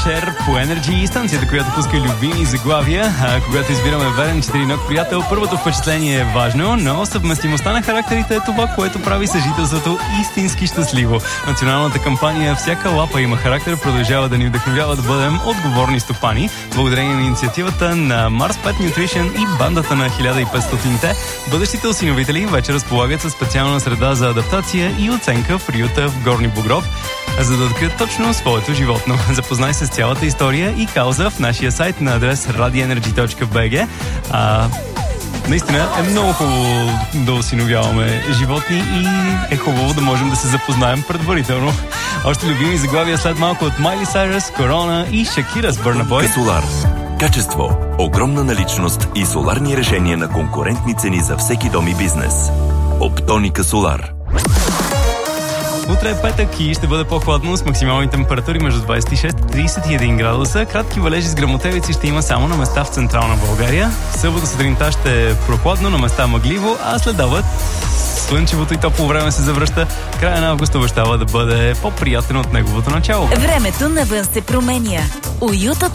вечер по Energy, станцията, която пуска любими заглавия. Когато избираме верен четириног приятел, първото впечатление е важно, но съвместимостта на характерите е това, което прави съжителството истински щастливо. Националната кампания "Всяка лапа има характер" продължава да ни вдъхновява да бъдем отговорни стопани. Благодарение на инициативата на Mars Pet Nutrition и бандата на 1500-те, бъдещите осиновители вече разполагат със специална среда за адаптация и оценка в приюта в Горни Богров, за да открият точно своето животно. Запознай се с цялата история и кауза в нашия сайт на адрес radioenergy.bg. Наистина е много хубаво да осиновяваме животни и е хубаво да можем да се запознаем предварително. Още любими заглавия след малко от Майли Сайръс, Корона и Шакира с Burna Boy. Солар. Качество, огромна наличност и соларни решения на конкурентни цени за всеки дом и бизнес. Оптоника Солар. Утре е петък и ще бъде по-хладно с максимални температури между 26 и 31 градуса. Кратки валежи с гръмотевици ще има само на места в централна България. В събота сутринта ще е прохладно, на места мъгливо, а след обед слънчевото и топло време се завръща. Края на август обещава да бъде по-приятен от неговото начало. Времето навън се променя. Уютът